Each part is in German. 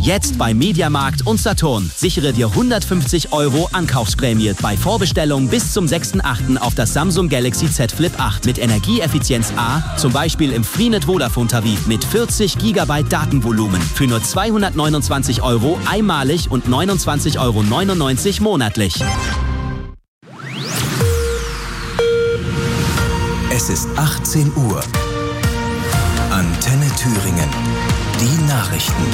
Jetzt bei Mediamarkt und Saturn. Sichere dir 150 € Ankaufsprämie bei Vorbestellung bis zum 6.8. auf das Samsung Galaxy Z Flip 8 mit Energieeffizienz A, zum Beispiel im Freenet Vodafone Tarif mit 40 GB Datenvolumen für nur 229 € einmalig und 29,99 € monatlich. Es ist 18 Uhr. Antenne Thüringen. Die Nachrichten.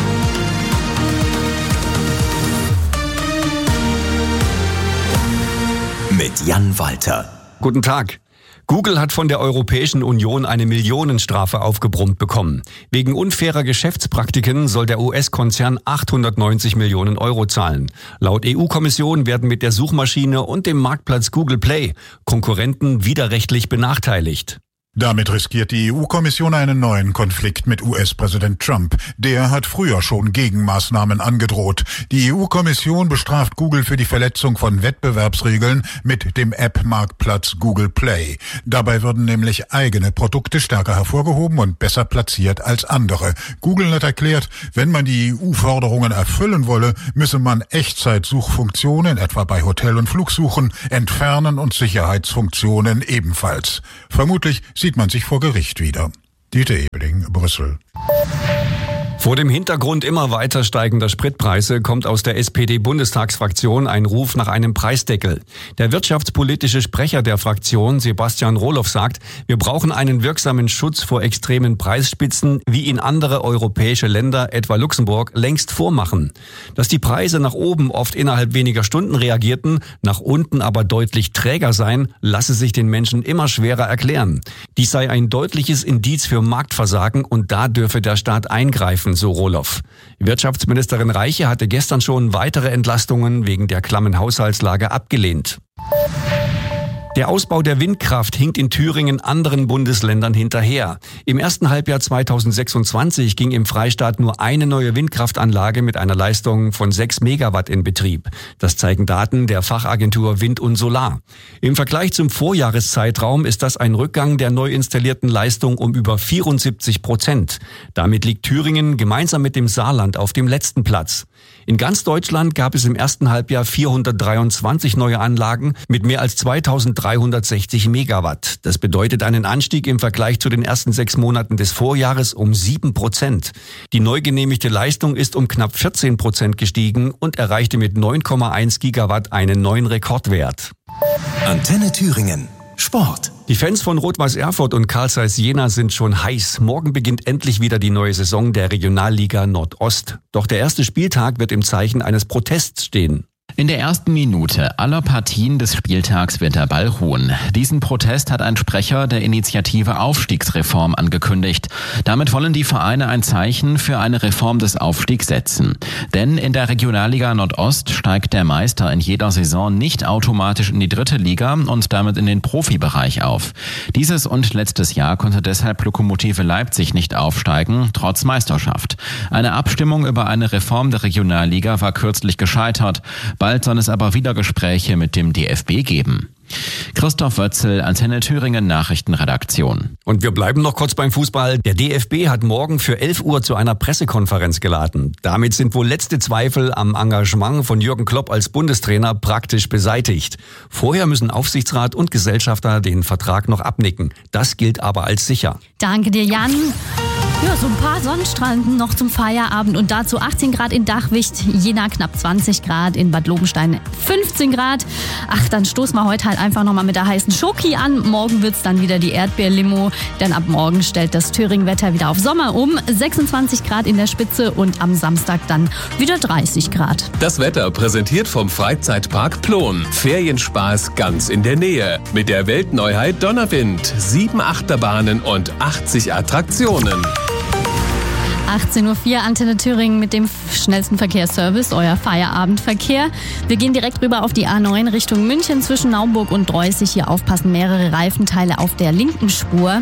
Mit Jan Walter. Guten Tag. Google hat von der Europäischen Union eine Millionenstrafe aufgebrummt bekommen. Wegen unfairer Geschäftspraktiken soll der US-Konzern 890 Millionen € zahlen. Laut EU-Kommission werden mit der Suchmaschine und dem Marktplatz Google Play Konkurrenten widerrechtlich benachteiligt. Damit riskiert die EU-Kommission einen neuen Konflikt mit US-Präsident Trump. Der hat früher schon Gegenmaßnahmen angedroht. Die EU-Kommission bestraft Google für die Verletzung von Wettbewerbsregeln mit dem App-Marktplatz Google Play. Dabei würden nämlich eigene Produkte stärker hervorgehoben und besser platziert als andere. Google hat erklärt, wenn man die EU-Forderungen erfüllen wolle, müsse man Echtzeitsuchfunktionen, etwa bei Hotel- und Flugsuchen, entfernen und Sicherheitsfunktionen ebenfalls. Vermutlich sieht man sich vor Gericht wieder. Dieter Ebeling, Brüssel. Vor dem Hintergrund immer weiter steigender Spritpreise kommt aus der SPD-Bundestagsfraktion ein Ruf nach einem Preisdeckel. Der wirtschaftspolitische Sprecher der Fraktion, Sebastian Rohloff, sagt, wir brauchen einen wirksamen Schutz vor extremen Preisspitzen, wie ihn andere europäische Länder, etwa Luxemburg, längst vormachen. Dass die Preise nach oben oft innerhalb weniger Stunden reagierten, nach unten aber deutlich träger seien, lasse sich den Menschen immer schwerer erklären. Dies sei ein deutliches Indiz für Marktversagen und da dürfe der Staat eingreifen, so Rohloff. Wirtschaftsministerin Reiche hatte gestern schon weitere Entlastungen wegen der klammen Haushaltslage abgelehnt. Der Ausbau der Windkraft hinkt in Thüringen anderen Bundesländern hinterher. Im ersten Halbjahr 2026 ging im Freistaat nur eine neue Windkraftanlage mit einer Leistung von 6 Megawatt in Betrieb. Das zeigen Daten der Fachagentur Wind und Solar. Im Vergleich zum Vorjahreszeitraum ist das ein Rückgang der neu installierten Leistung um über 74%. Damit liegt Thüringen gemeinsam mit dem Saarland auf dem letzten Platz. In ganz Deutschland gab es im ersten Halbjahr 423 neue Anlagen mit mehr als 2360 Megawatt. Das bedeutet einen Anstieg im Vergleich zu den ersten 6 Monaten des Vorjahres um 7%. Die neu genehmigte Leistung ist um knapp 14% gestiegen und erreichte mit 9,1 Gigawatt einen neuen Rekordwert. Antenne Thüringen. Sport. Die Fans von Rot-Weiß Erfurt und Carl Zeiss Jena sind schon heiß. Morgen beginnt endlich wieder die neue Saison der Regionalliga Nordost. Doch der erste Spieltag wird im Zeichen eines Protests stehen. In der ersten Minute aller Partien des Spieltags wird der Ball ruhen. Diesen Protest hat ein Sprecher der Initiative Aufstiegsreform angekündigt. Damit wollen die Vereine ein Zeichen für eine Reform des Aufstiegs setzen. Denn in der Regionalliga Nordost steigt der Meister in jeder Saison nicht automatisch in die 3. Liga und damit in den Profibereich auf. Dieses und letztes Jahr konnte deshalb Lokomotive Leipzig nicht aufsteigen, trotz Meisterschaft. Eine Abstimmung über eine Reform der Regionalliga war kürzlich gescheitert. Bald soll es aber wieder Gespräche mit dem DFB geben. Christoph Wötzel, Antenne Thüringen Nachrichtenredaktion. Und wir bleiben noch kurz beim Fußball. Der DFB hat morgen für 11 Uhr zu einer Pressekonferenz geladen. Damit sind wohl letzte Zweifel am Engagement von Jürgen Klopp als Bundestrainer praktisch beseitigt. Vorher müssen Aufsichtsrat und Gesellschafter den Vertrag noch abnicken. Das gilt aber als sicher. Danke dir, Jan. Ja, so ein paar Sonnenstrahlen noch zum Feierabend und dazu 18 Grad in Dachwicht, Jena knapp 20 Grad, in Bad Lobenstein 15 Grad. Ach, dann stoßen wir heute halt einfach nochmal mit der heißen Schoki an. Morgen wird's dann wieder die Erdbeerlimo, denn ab morgen stellt das Thüringen-Wetter wieder auf Sommer um. 26 Grad in der Spitze und am Samstag dann wieder 30 Grad. Das Wetter präsentiert vom Freizeitpark Plon. Ferienspaß ganz in der Nähe. Mit der Weltneuheit Donnerwind. 7 Achterbahnen und 80 Attraktionen. 18.04 Uhr, Antenne Thüringen mit dem schnellsten Verkehrsservice, euer Feierabendverkehr. Wir gehen direkt rüber auf die A9 Richtung München zwischen Naumburg und Dreußig. Hier aufpassen, mehrere Reifenteile auf der linken Spur.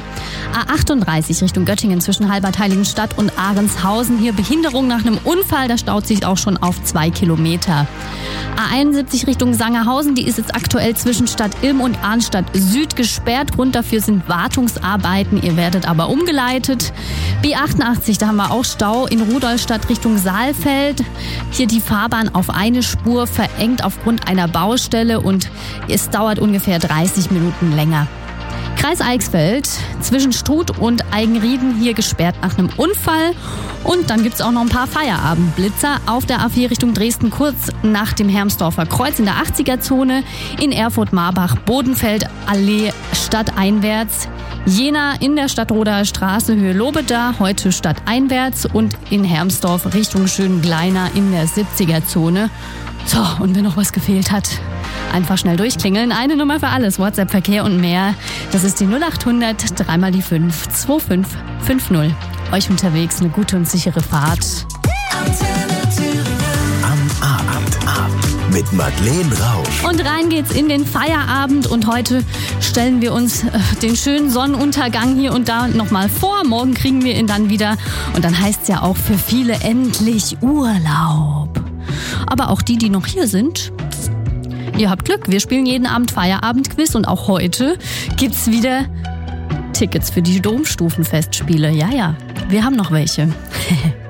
A38 Richtung Göttingen zwischen Halbertheiligenstadt und Ahrenshausen. Hier Behinderung nach einem Unfall, da staut sich auch schon auf 2 Kilometer. A71 Richtung Sangerhausen, die ist jetzt aktuell zwischen Stadt Ilm und Arnstadt Süd gesperrt. Grund dafür sind Wartungsarbeiten, ihr werdet aber umgeleitet. B88, da haben wir auch Stau in Rudolstadt Richtung Saalfeld. Hier die Fahrbahn auf eine Spur verengt aufgrund einer Baustelle und es dauert ungefähr 30 Minuten länger. Kreis Eichsfeld, zwischen Struth und Eigenrieden hier gesperrt nach einem Unfall. Und dann gibt's auch noch ein paar Feierabendblitzer auf der A4 Richtung Dresden, kurz nach dem Hermsdorfer Kreuz in der 80er-Zone, in Erfurt-Marbach, Bodenfeld, Allee stadteinwärts, Jena in der Stadtroder Straße Höhe Lobeda, heute stadteinwärts und in Hermsdorf Richtung Schöngleiner in der 70er-Zone. So, und wenn noch was gefehlt hat, einfach schnell durchklingeln. Eine Nummer für alles, WhatsApp, Verkehr und mehr. Das ist die 0800 3 mal die 5 2550. Euch unterwegs eine gute und sichere Fahrt. Am Abend mit Madeleine Rausch. Und rein geht's in den Feierabend und heute stellen wir uns den schönen Sonnenuntergang hier und da nochmal vor. Morgen kriegen wir ihn dann wieder und dann heißt's ja auch für viele endlich Urlaub. Aber auch die noch hier sind, ihr habt Glück. Wir spielen jeden Abend Feierabendquiz und auch heute gibt's wieder Tickets für die Domstufenfestspiele. Ja, wir haben noch welche.